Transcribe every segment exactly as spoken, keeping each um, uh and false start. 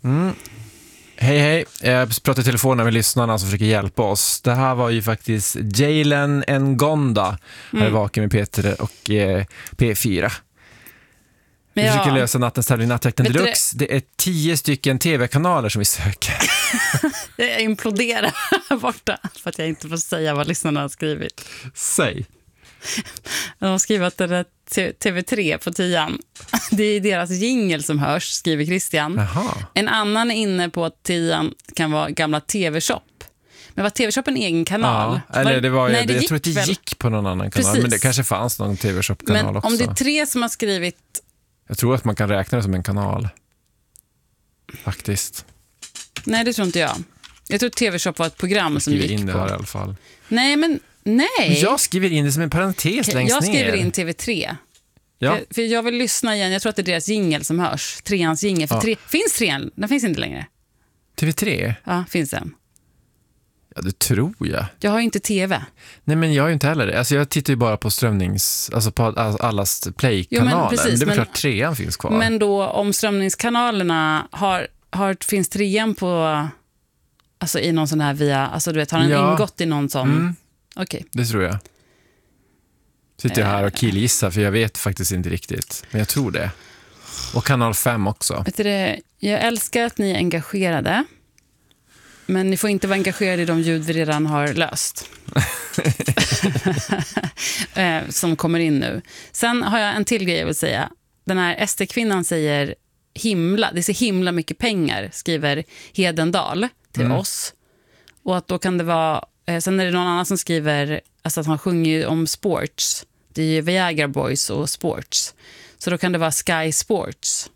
Mm. Hej hej, jag pratar i telefonen med lyssnarna som försöker hjälpa oss. Det här var ju faktiskt Jalen Ngonda här mm. vaken med Peter och eh, P fyra. Vi ja. försöker lösa nattens tävling Nattjakten Deluxe. Det... det är tio stycken tv-kanaler som vi söker. Jag imploderar borta för att jag inte får säga vad lyssnarna har skrivit. Säg. De har skrivit att det är T V tre på tian. Det är deras jingle som hörs, skriver Christian. Aha. En annan är inne på att tian kan vara gamla T V-shop. Men var T V-shop en egen kanal? Ja, eller det var, Nej, det jag gick tror att det väl... gick på någon annan kanal. Precis. Men det kanske fanns någon T V-shop-kanal men också. Om det är tre som har skrivit... Jag tror att man kan räkna det som en kanal. Faktiskt. Nej, det tror inte jag. Jag tror att T V-shop var ett program jag som gick in det på. här i alla fall. Nej, men nej. Jag skriver in det som en parentes längst jag ner. Jag skriver in T V tre. Ja. För, för jag vill lyssna igen. Jag tror att det är deras jingle som hörs. Treans jingle. För ja. tre, finns trean? Den finns inte längre. T V tre? Ja, finns den. Ja, det tror jag. Jag har ju inte tv. Nej, men jag har ju inte heller det. Alltså, jag tittar ju bara på strömnings... Alltså på allas play-kanaler. Jo, men, precis, men det är väl klart trean finns kvar. Men då, om strömningskanalerna har, har, finns trean på... Alltså i någon sån här via... Alltså du vet, har den ja. ingått i någon sån... Mm. Okej. Okay. Det tror jag. Sitter jag här och killgissar, för jag vet faktiskt inte riktigt. Men jag tror det. Och kanal fem också. Vet du det, jag älskar att ni är engagerade. Men ni får inte vara engagerade i de ljud vi redan har löst. Som kommer in nu. Sen har jag en till grej jag vill säga. Den här S D-kvinnan säger himla, det är så himla mycket pengar, skriver Hedendal till mm. oss. Och att då kan det vara, sen är det någon annan som skriver, alltså att han sjunger om sports. Det är ju Viagra Boys och sports. Så då kan det vara Sky Sports.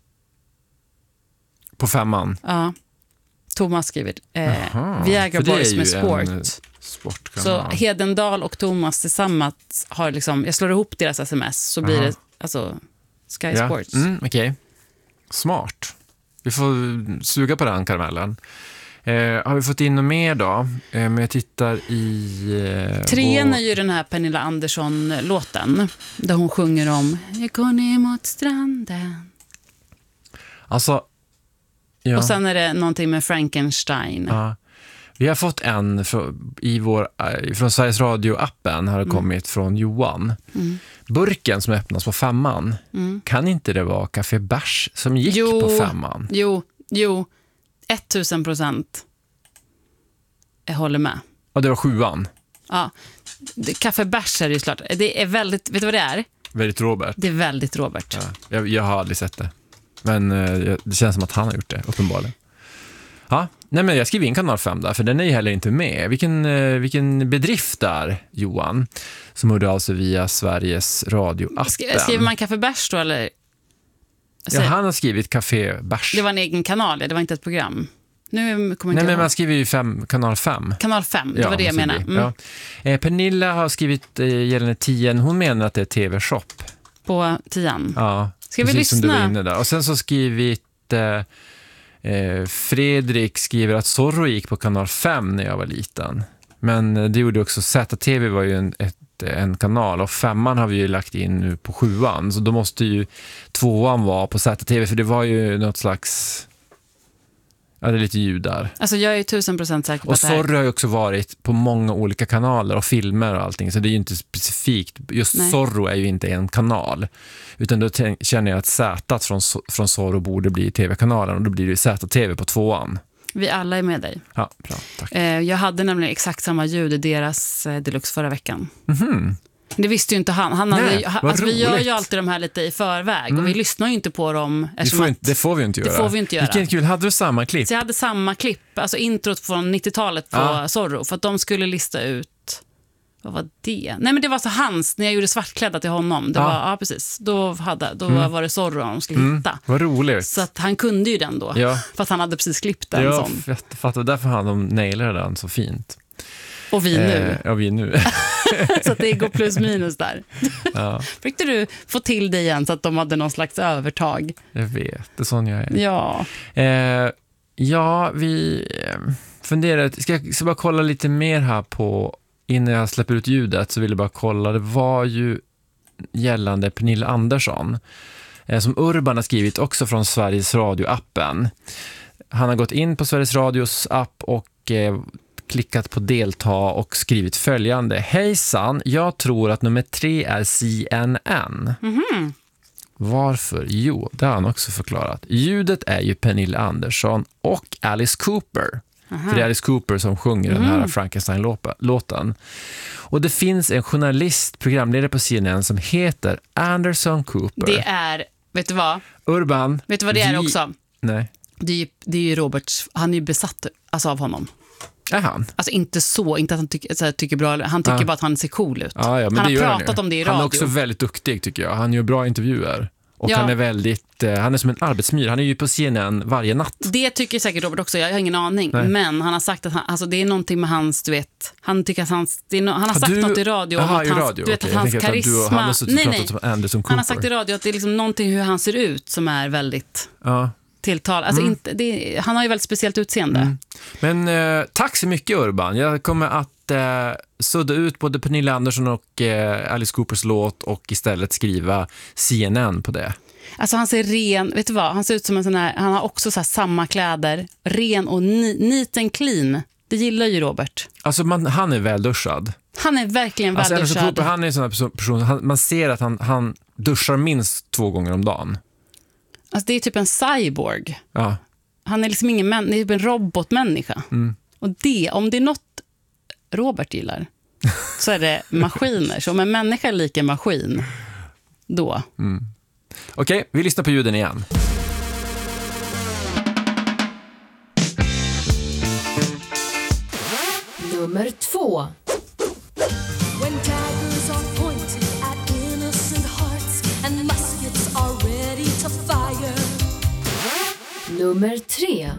På femman? Ja. Thomas skriver eh, Aha, Viagra Boys med sport. Så Hedendal och Thomas tillsammans har liksom, jag slår ihop deras sms så blir Aha. det alltså Sky ja. Sports. Mm, okej. Okay. Smart. Vi får suga på den karamellen. Eh, har vi fått in något mer då? Eh, men jag tittar i... Eh, Trean vår... är ju den här Pernilla Andersson-låten där hon sjunger om jag går ner mot stranden. Alltså... Ja. Och sen är det någonting med Frankenstein. Ja. Vi har fått en från, i vår, från Sveriges Radio-appen har det mm. kommit från Johan. Mm. Burken som öppnas på femman. Mm. Kan inte det vara Café Bärs som gick jo, på femman? Jo, jo. Tusen procent. Jag håller med. Ja, det var sjuan. Ja. Café Bärs är det ju klart. Det är väldigt, vet du vad det är? Väldigt Robert. Det är väldigt Robert. Ja. Jag, jag har aldrig sett det. Men eh, det känns som att han har gjort det, uppenbarligen. Ja, nej men jag skriver in kanal fem där, för den är ju heller inte med. Vilken, eh, vilken bedrift där, Johan, som hörde alltså via Sveriges Radio-appen. Skriver man Café Bärs då, eller? Ja, han har skrivit Café Bärs. Det var en egen kanal, det var inte ett program. Nu kommer nej, inte men man skriver ju fem, kanal fem. Kanal fem, det ja, var det jag menade. Mm. Ja. Eh, Pernilla har skrivit eh, gällande tien. Hon menar att det är tv-shop. På tian? Ja. Ska vi lyssna? Som du var inne där. Och sen så skrivit eh, Fredrik skriver att Zorro gick på kanal fem när jag var liten. Men det gjorde också Z T V var ju en, ett, en kanal och femman har vi ju lagt in nu på sjuan. Så då måste ju tvåan vara på Z T V för det var ju något slags... Ja, det är lite ljud där. Alltså jag är ju tusen procent säker på och att det här... Zorro har ju också varit på många olika kanaler och filmer och allting. Så det är ju inte specifikt. Just Nej. Zorro är ju inte en kanal. Utan då tänk, känner jag att Z från, från Zorro borde bli tv-kanalen. Och då blir det Z T V på tvåan. Vi alla är med dig. Ja, bra. Tack. Eh, jag hade nämligen exakt samma ljud i deras eh, Deluxe förra veckan. Mhm. Det visste ju inte han. han Nej, hade, alltså, vi gör ju alltid de här lite i förväg. Mm. Och vi lyssnar ju inte på dem. Det får, inte, det får vi inte göra. Det får vi inte göra. Vilken kul. Hade du samma klipp? Så jag hade samma klipp. Alltså introt från nittiotalet på ah. Zorro. För att de skulle lista ut... Vad var det? Nej, men det var så hans, när jag gjorde svartklädda till honom. Det ah. var, ja, precis. Då, hade, då mm. var det Zorro de skulle mm. hitta. Vad roligt. Så att han kunde ju den då. Ja. Fast han hade precis klippt den. Ja, sån. jag fattar. Därför hade de nailat den så fint. Och vi nu. Eh, ja, vi nu. Så att det går plus minus där. Ja. Fick du få till det igen så att de hade någon slags övertag? Jag vet, det är sån jag är. Ja. Eh, ja, vi funderar. Ska jag ska bara kolla lite mer här på, innan jag släpper ut ljudet så vill jag bara kolla. Det var ju gällande Pernilla Andersson eh, som Urban har skrivit också från Sveriges Radio-appen. Han har gått in på Sveriges Radios app och eh, klickat på delta och skrivit följande. Hejsan, jag tror att nummer tre är C N N. Mm-hmm. Varför? Jo, det har han också förklarat. Ljudet är ju Pernilla Andersson och Alice Cooper. Aha. För det är Alice Cooper som sjunger mm. den här Frankenstein-låten. Och det finns en journalist, programledare på C N N som heter Anderson Cooper. Det är, vet du vad? Urban. Vet du vad det är vi... också? Nej. Det är ju, det är ju Roberts, han är ju besatt alltså, av honom. Är han? Alltså inte så, inte att han tycker, så här, tycker bra, han tycker ja. bara att han ser cool ut. Ja, ja, men han det har pratat han om det i radio. Han är också väldigt duktig tycker jag. Han gör bra intervjuer. Och ja. han är väldigt, eh, han är som en arbetsmyr. Han är ju på C N N varje natt. Det tycker säkert Robert också, jag har ingen aning. Nej. Men han har sagt att han, alltså det är någonting med hans, du vet, han tycker att hans, det är no, han har har sagt du, något i radio om aha, att hans, radio, du vet, okay. att hans karisma. Att han, har nej, nej. Anderson Cooper. Han har sagt i radio att det är liksom någonting hur han ser ut som är väldigt ja. tilltal. Alltså mm. inte, det, han har ju väldigt speciellt utseende. Mm. Men eh, tack så mycket Urban. Jag kommer att eh, sudda ut både Pernilla Andersson och eh, Alice Coopers låt och istället skriva C N N på det. Alltså han ser ren, vet du vad? Han ser ut som en sån här, han har också så här samma kläder, ren och ni, neat and clean. Det gillar ju Robert. Alltså man, han är välduschad. Han är verkligen alltså, välduschad. Cooper, han är en sån här person, han, man ser att han, han duschar minst två gånger om dagen. Alltså det är typ en cyborg. Ja. Han är liksom ingen män, det är typ en robotmänniska. Mm. Och det, om det är något Robert gillar så är det maskiner. Så om en människa är lika maskin, då. Mm. Okej, okay, vi lyssnar på ljuden igen. Nummer två. When daggers are pointed at innocent hearts and muskets are ready to fire. Nummer tre.